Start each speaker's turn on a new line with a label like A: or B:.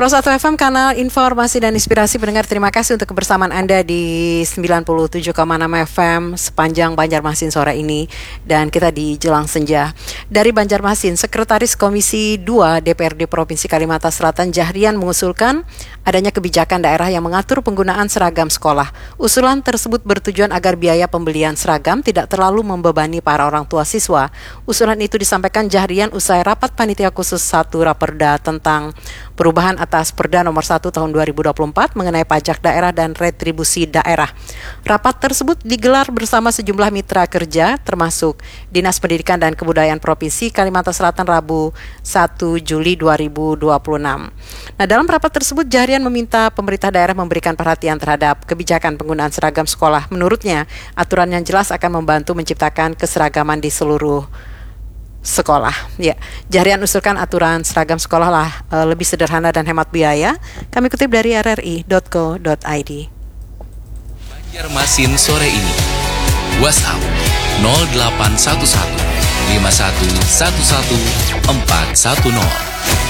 A: Pro 1 FM, kanal informasi dan inspirasi pendengar. Terima kasih untuk kebersamaan Anda di 97,6 FM sepanjang Banjarmasin sore ini. Dan kita di jelang senja. Dari Banjarmasin, Sekretaris Komisi 2 DPRD Provinsi Kalimantan Selatan Jahrian mengusulkan adanya kebijakan daerah yang mengatur penggunaan seragam sekolah. Usulan tersebut bertujuan agar biaya pembelian seragam tidak terlalu membebani para orang tua siswa. Usulan itu disampaikan Jahrian usai rapat panitia khusus 1 Raperda tentang perubahan atas Perda nomor 1 tahun 2024 mengenai pajak daerah dan retribusi daerah. Rapat tersebut digelar bersama sejumlah mitra kerja termasuk Dinas Pendidikan dan Kebudayaan Provinsi Kalimantan Selatan Rabu 1 Juli 2026. Nah, dalam rapat tersebut Jahrian meminta pemerintah daerah memberikan perhatian terhadap kebijakan penggunaan seragam sekolah. Menurutnya, aturan yang jelas akan membantu menciptakan keseragaman di seluruh sekolah. Ya, Jahrian usulkan aturan seragam sekolah lah lebih sederhana dan hemat biaya. Kami kutip dari rri.co.id.
B: Banjarmasin sore ini. WhatsApp 0811 51 11 410.